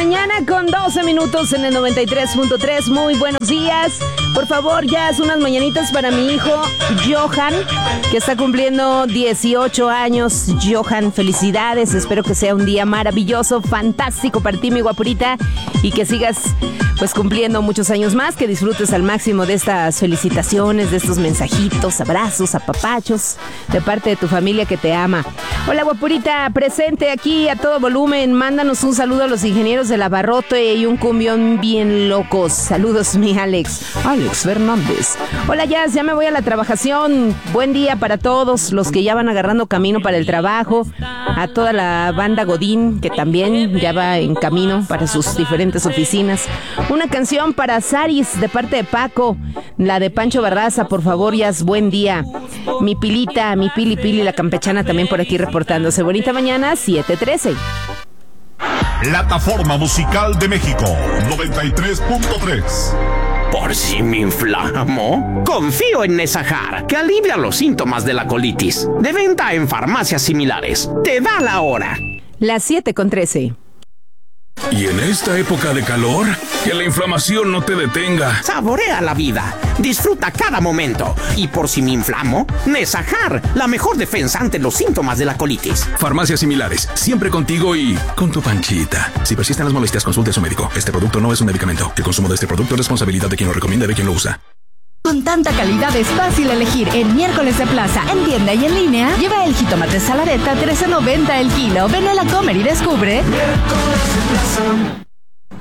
mañana con 12 minutos en el 93.3. Muy buenos días. Por favor, ya haz unas mañanitas para mi hijo Johan, que está cumpliendo 18 años. Johan, felicidades. Espero que sea un día maravilloso, fantástico para ti, mi guapurita, y que sigas pues cumpliendo muchos años más, que disfrutes al máximo de estas felicitaciones, de estos mensajitos, abrazos, apapachos de parte de tu familia que te ama. Hola, guapurita, presente aquí a todo volumen. Mándanos un saludo a los ingenieros del Abarrote y un cumbión bien locos. Saludos, mi Alex Fernández. Hola, Jazz, ya me voy a la trabajación. Buen día para todos los que ya van agarrando camino para el trabajo, a toda la banda Godín que también ya va en camino para sus diferentes oficinas. Una canción para Saris de parte de Paco, la de Pancho Barraza, por favor, Jazz, buen día. Mi Pilita, mi Pili, la campechana también por aquí reportándose. Bonita mañana, 7:13. Plataforma Musical de México, 93.3. ¿Por si me inflamo? Confío en Nesajar, que alivia los síntomas de la colitis. De venta en farmacias similares. Te da la hora. Las 7:13. Y en esta época de calor, que la inflamación no te detenga. Saborea la vida. Disfruta cada momento. Y por si me inflamo, Nesajar, la mejor defensa ante los síntomas de la colitis. Farmacias similares, siempre contigo y con tu Panchita. Si persisten las molestias, consulte a su médico. Este producto no es un medicamento. El consumo de este producto es responsabilidad de quien lo recomienda y de quien lo usa. Con tanta calidad es fácil elegir. En Miércoles de Plaza, en tienda y en línea, lleva el jitomate salareta $13.90 el kilo. Ven a la Comer y descubre. Miércoles de Plaza.